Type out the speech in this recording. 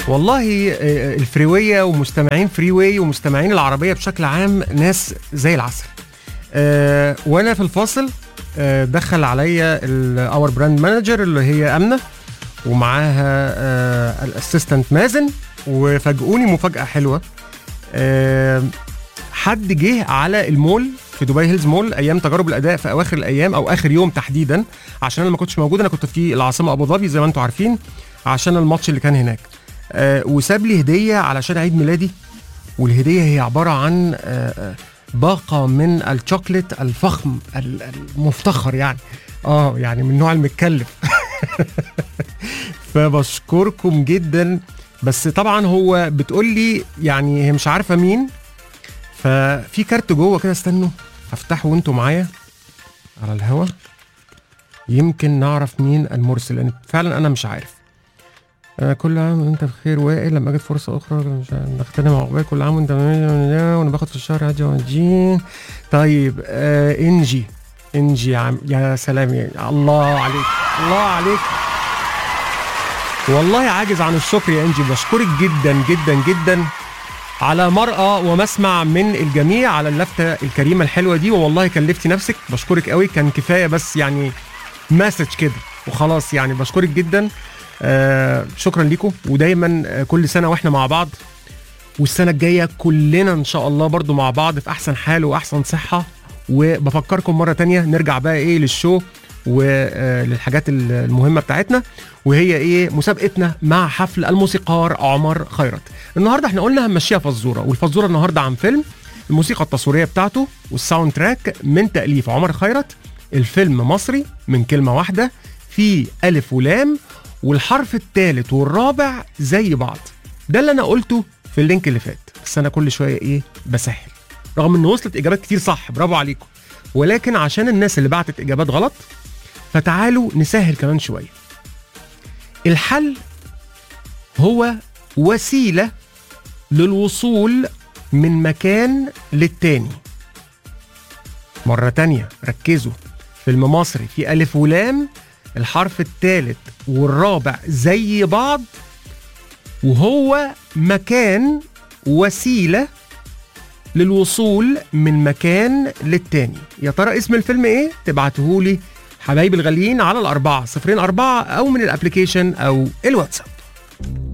والله الفريوية ومستمعين فريوي ومستمعين العربية بشكل عام ناس زي العسل. وانا في الفاصل دخل عليا الاور براند مانجر اللي هي امنه ومعاها الاسيستنت مازن، وفاجئوني مفاجاه حلوه. حد جه على المول في دبي هيلز مول ايام تجارب الاداء في اواخر الايام او اخر يوم تحديدا، عشان انا ما كنتش موجود، انا كنت في العاصمه ابو ظبي زي ما انتم عارفين عشان الماتش اللي كان هناك. وساب لي هديه علشان عيد ميلادي، والهديه هي عباره عن باقه من الشوكليت الفخم المفتخر، يعني يعني من النوع المتكلف. فبشكركم جدا. بس طبعا هو بتقول لي يعني هي مش عارفه مين، ففي كارت جوه كده، استنوا هفتحه وانتوا معايا على الهوا يمكن نعرف مين المرسل، لان فعلا انا مش عارف. كل عام وانت بخير وائل، لما اجد فرصه اخرى نختنم عقبال كل عام وانت وانا باخد في الشهر عادي وجين. طيب انجي يا سلام، يا الله عليك، الله عليك، والله عاجز عن الشكر يا انجي. بشكرك جدا جدا جدا على مرأة ومسمع من الجميع على اللفتة الكريمة الحلوة دي، والله كلفتي نفسك. بشكرك قوي، كان كفاية بس يعني مسج كده وخلاص. يعني بشكرك جدا، شكرا لكم. ودايما كل سنة واحنا مع بعض، والسنة الجاية كلنا ان شاء الله برضو مع بعض في احسن حال واحسن صحة. وبفكركم مرة تانية نرجع بقى للشو وللحاجات المهمة بتاعتنا، وهي مسابقتنا مع حفل الموسيقار عمر خيرت. النهاردة احنا قلنا هنمشيها فزورة، والفزورة النهاردة عن فيلم. الموسيقى التصويرية بتاعته والساوند تراك من تأليف عمر خيرت. الفيلم مصري من كلمة واحدة، فيه ألف ولام، والحرف الثالث والرابع زي بعض. ده اللي انا قلته في اللينك اللي فات، بس انا كل شوية بسهل، رغم انه وصلت اجابات كتير صح، برافو عليكم، ولكن عشان الناس اللي بعتت اجابات غلط فتعالوا نسهل كمان شوية. الحل هو وسيلة للوصول من مكان للتاني. مرة تانية ركزوا، فيلم مصري في ألف ولام، الحرف الثالث والرابع زي بعض، وهو مكان، وسيلة للوصول من مكان للتاني. يا ترى اسم الفيلم ايه؟ تبعتهولي حبايبي الغاليين على 404 أو من الابليكيشن أو الواتساب.